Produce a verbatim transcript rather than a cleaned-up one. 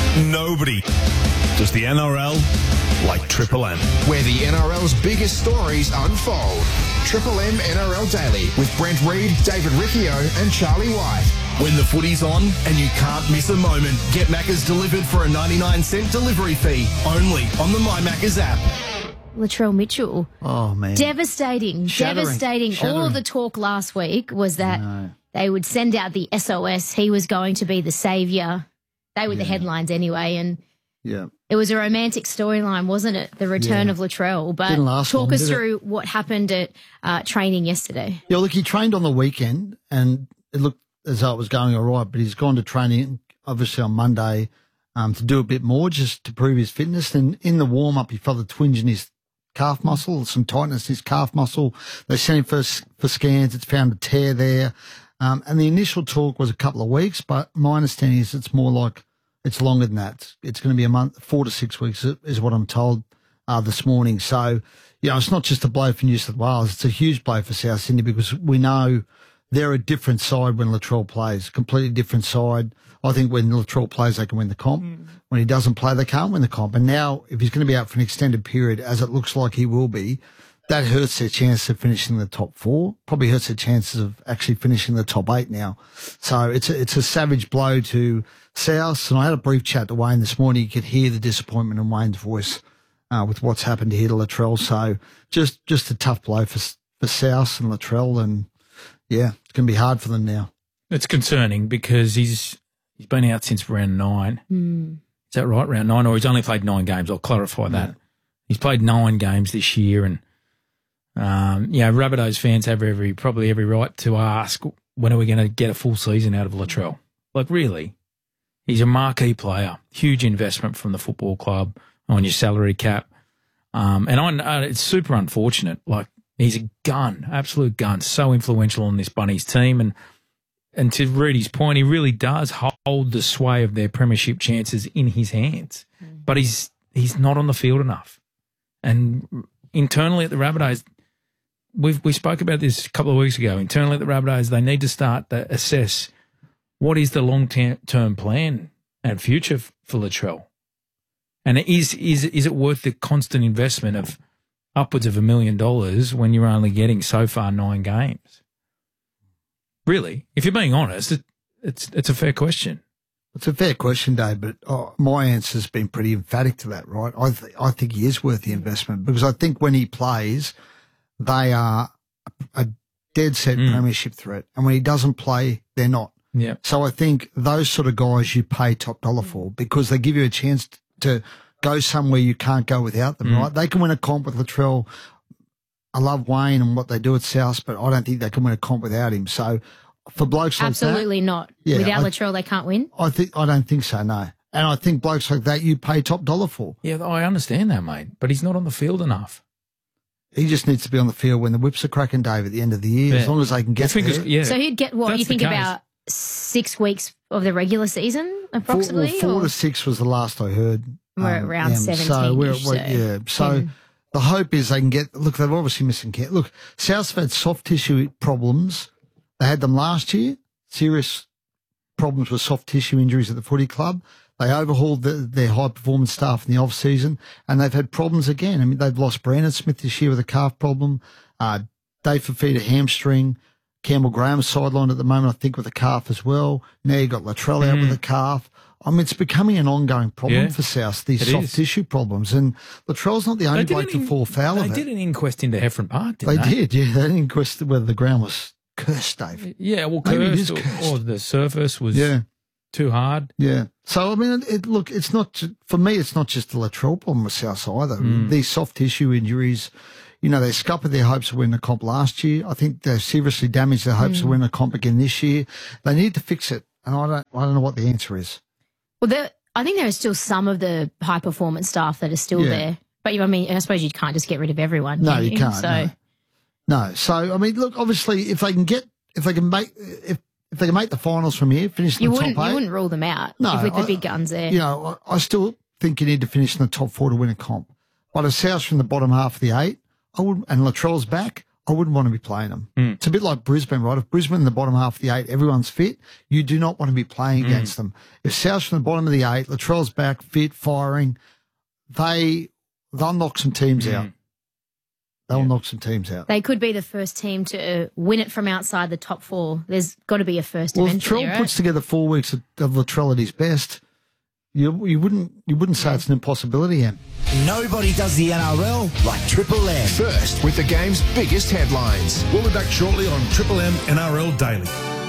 Nobody does the N R L like Triple M. Where the N R L's biggest stories unfold. Triple M N R L Daily with Brent Reid, David Riccio and Charlie White. When the footy's on and you can't miss a moment, get Macca's delivered for a ninety-nine cent delivery fee only on the My Macca's app. Latrell Mitchell. Oh, man. Devastating. Shattering. Devastating. Shattering. All of the talk last week was that No. they would send out the S O S. He was going to be the saviour. They were the headlines anyway. And Yeah. it was a romantic storyline, wasn't it? The return Yeah. of Latrell. But Didn't last talk long, us did it? through what happened at uh, training yesterday. Yeah, look, he trained on the weekend and it looked as though it was going all right, but he's gone to training, obviously, on Monday um, to do a bit more just to prove his fitness. And in the warm-up, he felt a twinge in his calf muscle, some tightness in his calf muscle. They sent him for, for scans. It's found a tear there. Um, and the initial talk was a couple of weeks, but my understanding is it's more like it's longer than that. It's going to be a month, four to six weeks is what I'm told uh, this morning. So, you know, it's not just a blow for New South Wales. It's a huge blow for South Sydney because we know they're a different side when Latrell plays, completely different side. I think when Latrell plays, they can win the comp. Mm. When he doesn't play, they can't win the comp. And now, if he's going to be out for an extended period, as it looks like he will be, that hurts their chance of finishing the top four. Probably hurts their chances of actually finishing the top eight now. So it's a, it's a savage blow to South. And I had a brief chat to Wayne this morning. You could hear the disappointment in Wayne's voice uh, with what's happened here to Latrell. So just just a tough blow for for South and Latrell. And, yeah, it's going to be hard for them now. It's concerning because he's he's been out since round nine. Mm. Is that right, round nine? Or he's only played nine games. I'll clarify that. Yeah. He's played nine games this year and, um, yeah, Rabbitohs fans have every probably every right to ask, when are we going to get a full season out of Latrell? Like, really? He's a marquee player, huge investment from the football club on your salary cap. Um, and I know it's super unfortunate. Like, he's a gun, absolute gun, so influential on this Bunnies team. And and to Rudy's point, he really does hold the sway of their premiership chances in his hands. Mm. But he's he's not on the field enough. And internally at the Rabbitohs, we've, we spoke about this a couple of weeks ago. Internally at the Rabbitohs, they need to start to assess what is the long-term plan and future for Latrell. And is is is it worth the constant investment of upwards of a million dollars when you're only getting so far nine games? Really, if you're being honest, it, it's it's a fair question. It's a fair question, Dave, but oh, my answer's been pretty emphatic to that, right? I th- I think he is worth the investment because I think when he plays, they are a dead set mm. premiership threat, and when he doesn't play, they're not. Yeah. So I think those sort of guys you pay top dollar for because they give you a chance to go somewhere you can't go without them, mm. right? They can win a comp with Latrell. I love Wayne and what they do at South, but I don't think they can win a comp without him. So for blokes like Absolutely that, not. Yeah, Without I, Latrell, they can't win? I think I don't think so, no. And I think blokes like that you pay top dollar for. Yeah, I understand that, mate, but he's not on the field enough. He just needs to be on the field when the whips are cracking, Dave, at the end of the year, yeah. as long as they can get think there. Yeah. So he'd get what? That's You think the case. about six weeks of the regular season, approximately? Four, well, four or? to six was the last I heard. We're um, around um, seventeen. So we're, so. we're, yeah. So ten. the hope is they can get. Look, they're obviously missing care. Look, South's had soft tissue problems. They had them last year. Serious problems with soft tissue injuries at the footy club. They overhauled the, their high performance staff in the off season, and they've had problems again. I mean, they've lost Brandon Smith this year with a calf problem. Uh, Dave Fafita hamstring. Campbell Graham's sidelined at the moment, I think, with a calf as well. Now you've got Latrell out Mm. with a calf. I mean, it's becoming an ongoing problem Yeah, for South, these it soft is. tissue problems. And Latrell's not the only They did bloke an to in- fall foul They of did it. an inquest into Heffron Park, didn't They they? did, yeah. They didn't question whether the ground was cursed, Dave. Yeah, well, Maybe it cursed, is or, cursed. or the surface was Yeah, too hard. yeah. So, I mean, it, it, look, it's not, ju- for me, it's not just the Latrell problem with South either. Mm. These soft tissue injuries, you know, they scuppered their hopes of winning the comp last year. I think they've seriously damaged their hopes Mm. of winning a comp again this year. They need to fix it. And I don't, I don't know what the answer is. Well, there, I think there are still some of the high performance staff that are still Yeah. there. But, you know, I mean, I suppose you can't just get rid of everyone. No, can you can't. So, no. no. So, I mean, look, obviously, if they can get, if they can make, if, if they can make the finals from here, finish in you the wouldn't top eight. you wouldn't rule them out No, if with the I- big guns there. You know, I, I still think you need to finish in the top four to win a comp. But if South's from the bottom half of the eight, I would, and Latrell's back, I wouldn't want to be playing them. Mm. It's a bit like Brisbane, right? If Brisbane in the bottom half of the eight, everyone's fit, you do not want to be playing Mm. against them. If South's from the bottom of the eight, Latrell's back, fit, firing, they, they'll knock some teams Mm. out. They'll Yeah. knock some teams out. They could be the first team to win it from outside the top four. There's got to be a first Well, if eventually, Latrell right? puts together four weeks of, of Latrell at his best, you, you wouldn't you wouldn't say it's an impossibility, Em. Nobody does the N R L like Triple M. First with the game's biggest headlines. We'll be back shortly on Triple M N R L Daily.